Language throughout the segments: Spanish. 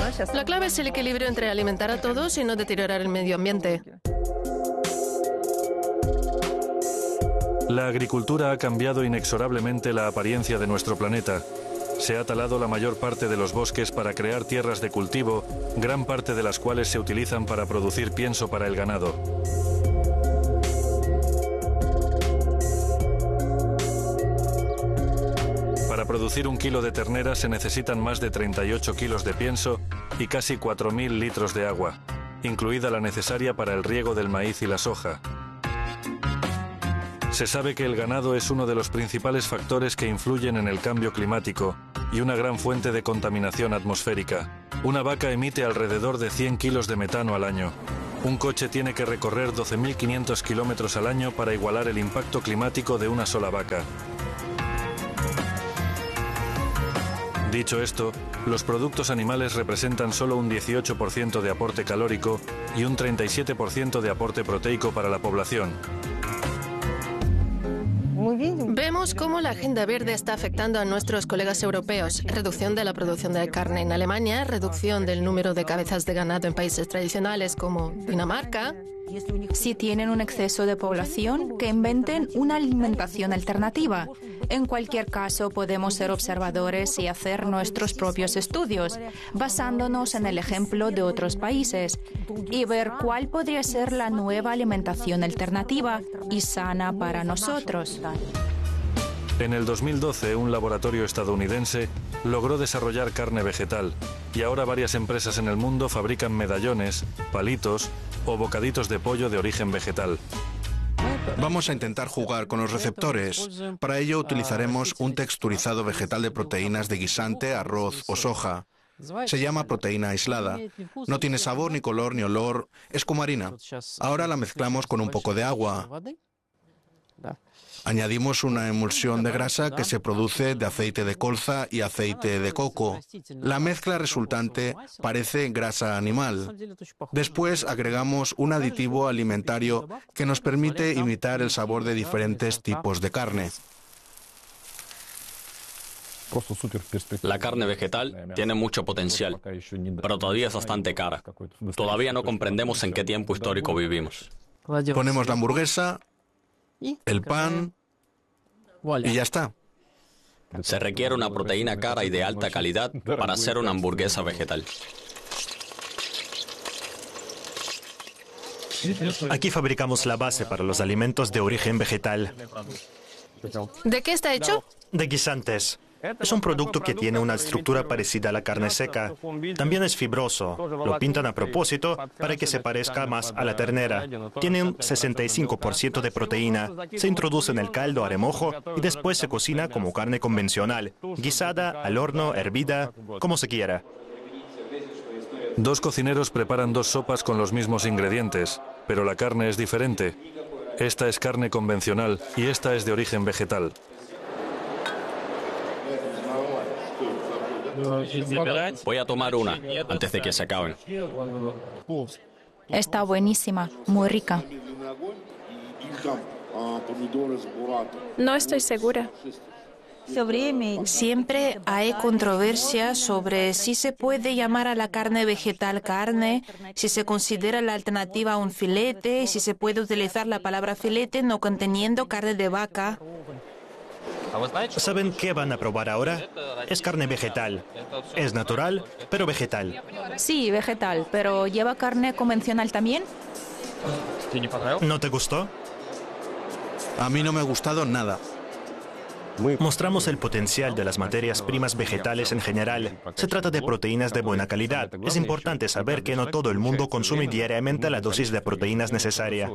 La clave es el equilibrio entre alimentar a todos y no deteriorar el medio ambiente. La agricultura ha cambiado inexorablemente la apariencia de nuestro planeta. Se ha talado la mayor parte de los bosques para crear tierras de cultivo, gran parte de las cuales se utilizan para producir pienso para el ganado. Para producir 1 kilo de ternera se necesitan más de 38 kilos de pienso y casi 4.000 litros de agua, incluida la necesaria para el riego del maíz y la soja. Se sabe que el ganado es uno de los principales factores que influyen en el cambio climático y una gran fuente de contaminación atmosférica. Una vaca emite alrededor de 100 kilos de metano al año. Un coche tiene que recorrer 12.500 kilómetros al año para igualar el impacto climático de una sola vaca. Dicho esto, los productos animales representan solo un 18% de aporte calórico y un 37% de aporte proteico para la población. Vemos cómo la agenda verde está afectando a nuestros colegas europeos. Reducción de la producción de carne en Alemania, reducción del número de cabezas de ganado en países tradicionales como Dinamarca. Si tienen un exceso de población, que inventen una alimentación alternativa. En cualquier caso, podemos ser observadores y hacer nuestros propios estudios, basándonos en el ejemplo de otros países, y ver cuál podría ser la nueva alimentación alternativa y sana para nosotros. En el 2012, un laboratorio estadounidense logró desarrollar carne vegetal y ahora varias empresas en el mundo fabrican medallones, palitos o bocaditos de pollo de origen vegetal. Vamos a intentar jugar con los receptores. Para ello utilizaremos un texturizado vegetal de proteínas de guisante, arroz o soja. Se llama proteína aislada. No tiene sabor, ni color, ni olor. Es como harina. Ahora la mezclamos con un poco de agua. Añadimos una emulsión de grasa que se produce de aceite de colza y aceite de coco. La mezcla resultante parece grasa animal. Después agregamos un aditivo alimentario que nos permite imitar el sabor de diferentes tipos de carne. La carne vegetal tiene mucho potencial, pero todavía es bastante cara. Todavía no comprendemos en qué tiempo histórico vivimos. Ponemos la hamburguesa, el pan y ya está. Se requiere una proteína cara y de alta calidad para hacer una hamburguesa vegetal. Aquí fabricamos la base para los alimentos de origen vegetal. ¿De qué está hecho? De guisantes. Es un producto que tiene una estructura parecida a la carne seca. También es fibroso. Lo pintan a propósito para que se parezca más a la ternera. Tiene un 65% de proteína. Se introduce en el caldo a remojo y después se cocina como carne convencional, guisada, al horno, hervida, como se quiera. Dos cocineros preparan dos sopas con los mismos ingredientes, pero la carne es diferente. Esta es carne convencional y esta es de origen vegetal. Voy a tomar una antes de que se acaben. Está buenísima, muy rica. No estoy segura. Siempre hay controversia sobre si se puede llamar a la carne vegetal carne, si se considera la alternativa a un filete, si se puede utilizar la palabra filete no conteniendo carne de vaca. ¿Saben qué van a probar ahora? Es carne vegetal. Es natural, pero vegetal. Sí, vegetal, pero ¿lleva carne convencional también? ¿No te gustó? A mí no me ha gustado nada. Mostramos el potencial de las materias primas vegetales en general. Se trata de proteínas de buena calidad. Es importante saber que no todo el mundo consume diariamente la dosis de proteínas necesaria.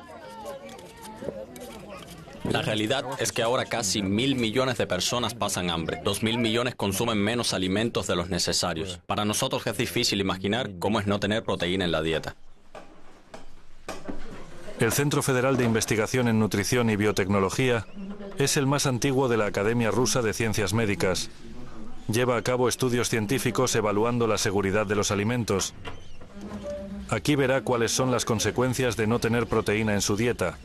La realidad es que ahora casi 1.000 millones de personas pasan hambre. 2.000 millones consumen menos alimentos de los necesarios. Para nosotros es difícil imaginar cómo es no tener proteína en la dieta. El Centro Federal de Investigación en Nutrición y Biotecnología es el más antiguo de la Academia Rusa de Ciencias Médicas. Lleva a cabo estudios científicos evaluando la seguridad de los alimentos. Aquí verá cuáles son las consecuencias de no tener proteína en su dieta.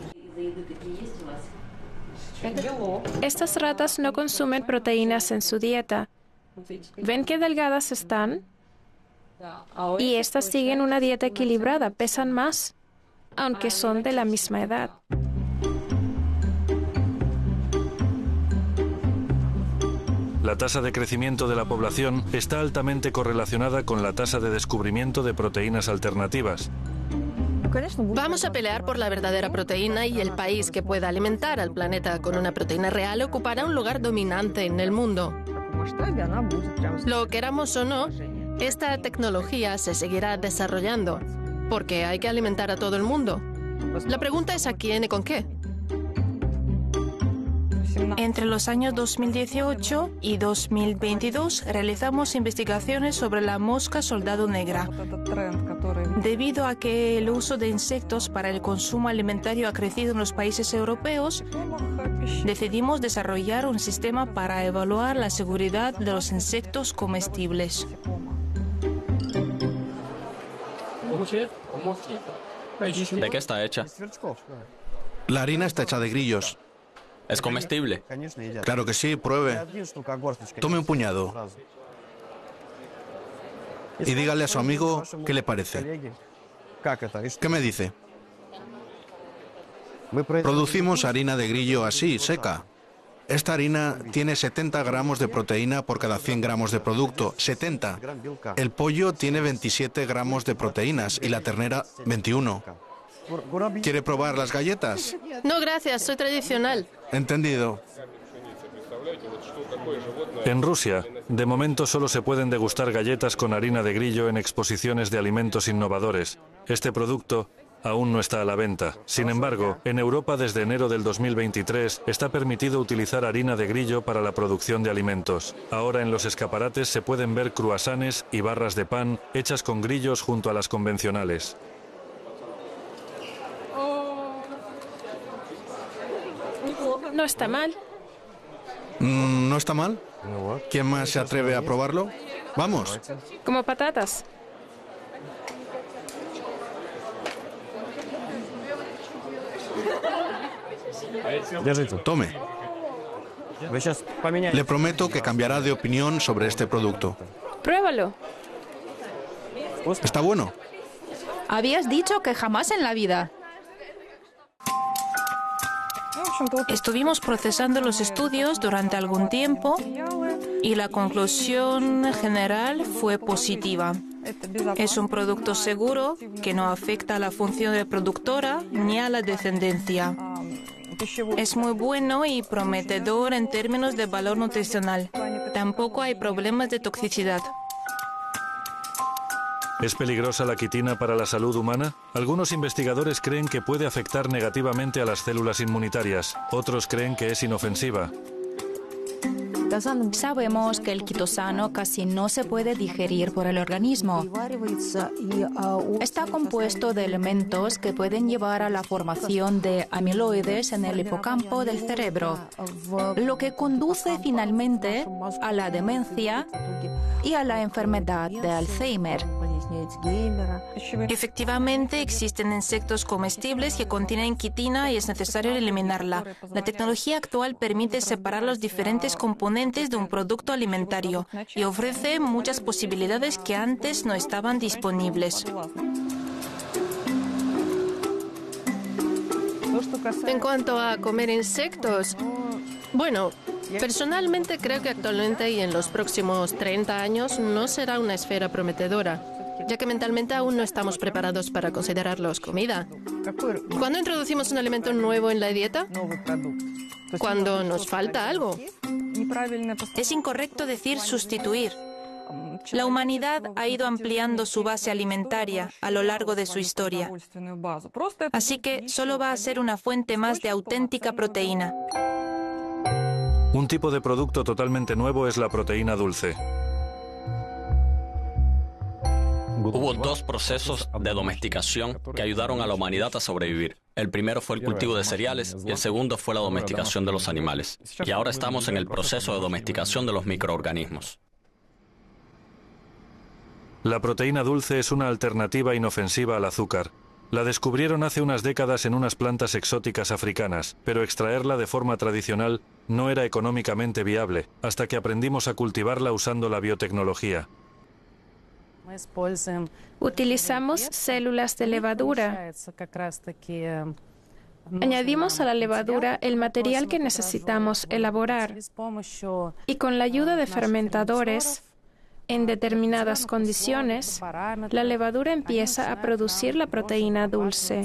Estas ratas no consumen proteínas en su dieta. ¿Ven qué delgadas están? Y estas siguen una dieta equilibrada, pesan más, aunque son de la misma edad. La tasa de crecimiento de la población está altamente correlacionada con la tasa de descubrimiento de proteínas alternativas. Vamos a pelear por la verdadera proteína y el país que pueda alimentar al planeta con una proteína real ocupará un lugar dominante en el mundo. Lo queramos o no, esta tecnología se seguirá desarrollando, porque hay que alimentar a todo el mundo. La pregunta es a quién y con qué. Entre los años 2018 y 2022 realizamos investigaciones sobre la mosca soldado negra. Debido a que el uso de insectos para el consumo alimentario ha crecido en los países europeos, decidimos desarrollar un sistema para evaluar la seguridad de los insectos comestibles. ¿De qué está hecha? La harina está hecha de grillos. ¿Es comestible? Claro que sí, pruebe. Tome un puñado y dígale a su amigo qué le parece. ¿Qué me dice? Producimos harina de grillo así, seca. Esta harina tiene 70 gramos de proteína por cada 100 gramos de producto. 70. El pollo tiene 27 gramos de proteínas y la ternera 21. ¿Quiere probar las galletas? No, gracias, soy tradicional. Entendido. En Rusia, de momento solo se pueden degustar galletas con harina de grillo en exposiciones de alimentos innovadores. Este producto aún no está a la venta. Sin embargo, en Europa desde enero del 2023 está permitido utilizar harina de grillo para la producción de alimentos. Ahora en los escaparates se pueden ver cruasanes y barras de pan hechas con grillos junto a las convencionales. No está mal. ¿No está mal? ¿Quién más se atreve a probarlo? Vamos. Como patatas. Tome. Le prometo que cambiará de opinión sobre este producto. Pruébalo. ¿Está bueno? Habías dicho que jamás en la vida. Estuvimos procesando los estudios durante algún tiempo y la conclusión general fue positiva. Es un producto seguro que no afecta a la función reproductora ni a la descendencia. Es muy bueno y prometedor en términos de valor nutricional. Tampoco hay problemas de toxicidad. ¿Es peligrosa la quitina para la salud humana? Algunos investigadores creen que puede afectar negativamente a las células inmunitarias. Otros creen que es inofensiva. Sabemos que el quitosano casi no se puede digerir por el organismo. Está compuesto de elementos que pueden llevar a la formación de amiloides en el hipocampo del cerebro, lo que conduce finalmente a la demencia y a la enfermedad de Alzheimer. Efectivamente, existen insectos comestibles que contienen quitina y es necesario eliminarla. La tecnología actual permite separar los diferentes componentes de un producto alimentario y ofrece muchas posibilidades que antes no estaban disponibles. En cuanto a comer insectos, bueno, personalmente creo que actualmente y en los próximos 30 años no será una esfera prometedora, ya que mentalmente aún no estamos preparados para considerarlos comida. ¿Cuándo introducimos un alimento nuevo en la dieta? Cuando nos falta algo. Es incorrecto decir sustituir. La humanidad ha ido ampliando su base alimentaria a lo largo de su historia. Así que solo va a ser una fuente más de auténtica proteína. Un tipo de producto totalmente nuevo es la proteína dulce. Hubo dos procesos de domesticación que ayudaron a la humanidad a sobrevivir. El primero fue el cultivo de cereales y el segundo fue la domesticación de los animales. Y ahora estamos en el proceso de domesticación de los microorganismos. La proteína dulce es una alternativa inofensiva al azúcar. La descubrieron hace unas décadas en unas plantas exóticas africanas, pero extraerla de forma tradicional no era económicamente viable, hasta que aprendimos a cultivarla usando la biotecnología. Utilizamos células de levadura. Añadimos a la levadura el material que necesitamos elaborar y con la ayuda de fermentadores, en determinadas condiciones, la levadura empieza a producir la proteína dulce.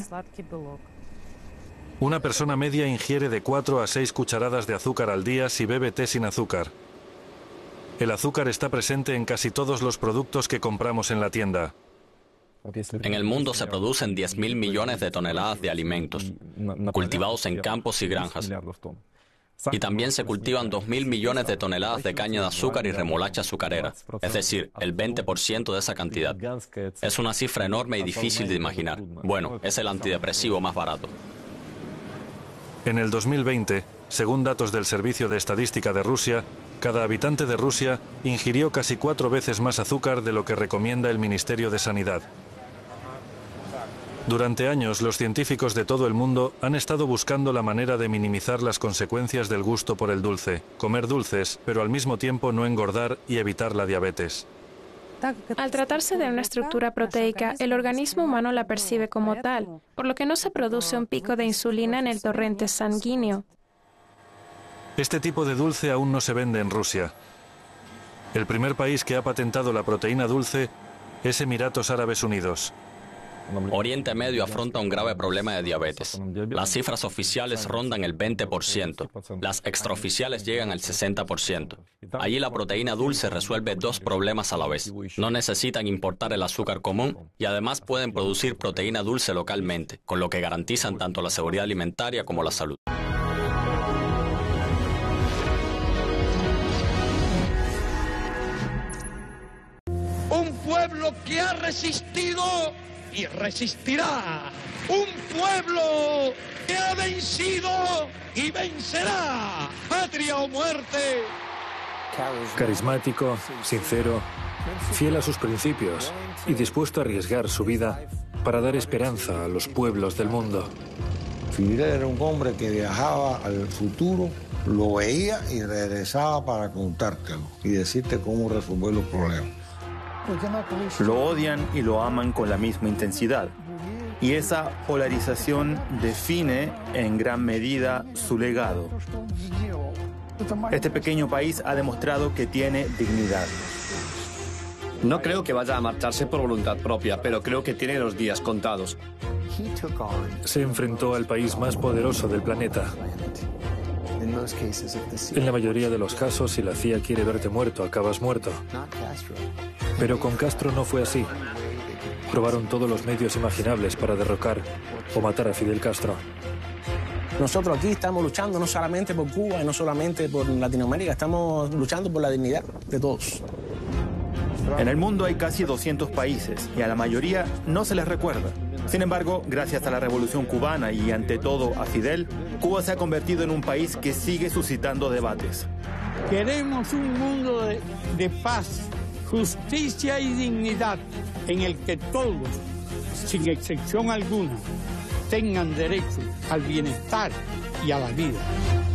Una persona media ingiere de 4 a 6 cucharadas de azúcar al día si bebe té sin azúcar. El azúcar está presente en casi todos los productos que compramos en la tienda. En el mundo se producen 10.000 millones de toneladas de alimentos, cultivados en campos y granjas. Y también se cultivan 2.000 millones de toneladas de caña de azúcar y remolacha azucarera, es decir, el 20% de esa cantidad. Es una cifra enorme y difícil de imaginar. Bueno, es el antidepresivo más barato. En el 2020, según datos del Servicio de Estadística de Rusia, cada habitante de Rusia ingirió casi 4 veces más azúcar de lo que recomienda el Ministerio de Sanidad. Durante años, los científicos de todo el mundo han estado buscando la manera de minimizar las consecuencias del gusto por el dulce, comer dulces, pero al mismo tiempo no engordar y evitar la diabetes. Al tratarse de una estructura proteica, el organismo humano la percibe como tal, por lo que no se produce un pico de insulina en el torrente sanguíneo. Este tipo de dulce aún no se vende en Rusia. El primer país que ha patentado la proteína dulce es Emiratos Árabes Unidos. Oriente Medio afronta un grave problema de diabetes. Las cifras oficiales rondan el 20%, las extraoficiales llegan al 60%. Allí la proteína dulce resuelve 2 problemas a la vez. No necesitan importar el azúcar común y además pueden producir proteína dulce localmente, con lo que garantizan tanto la seguridad alimentaria como la salud. Un pueblo que ha resistido y resistirá. Un pueblo que ha vencido y vencerá. Patria o muerte. Carismático, sincero, fiel a sus principios y dispuesto a arriesgar su vida para dar esperanza a los pueblos del mundo. Fidel era un hombre que viajaba al futuro, lo veía y regresaba para contártelo y decirte cómo resolver los problemas. Lo odian y lo aman con la misma intensidad. Y esa polarización define en gran medida su legado. Este pequeño país ha demostrado que tiene dignidad. No creo que vaya a marcharse por voluntad propia, pero creo que tiene los días contados. Se enfrentó al país más poderoso del planeta. En la mayoría de los casos, si la CIA quiere verte muerto, acabas muerto. Pero con Castro no fue así. Probaron todos los medios imaginables para derrocar o matar a Fidel Castro. Nosotros aquí estamos luchando no solamente por Cuba y no solamente por Latinoamérica, estamos luchando por la dignidad de todos. En el mundo hay casi 200 países y a la mayoría no se les recuerda. Sin embargo, gracias a la Revolución Cubana y ante todo a Fidel, Cuba se ha convertido en un país que sigue suscitando debates. Queremos un mundo de paz, justicia y dignidad en el que todos, sin excepción alguna, tengan derecho al bienestar y a la vida.